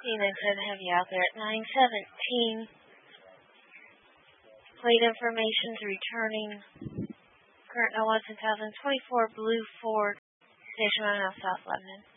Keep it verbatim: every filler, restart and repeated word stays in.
Union ten Heavy out there at nine seventeen. Plate information's returning. Current N O A one thousand twenty-four Blue Ford, Station Road, South Lebanon.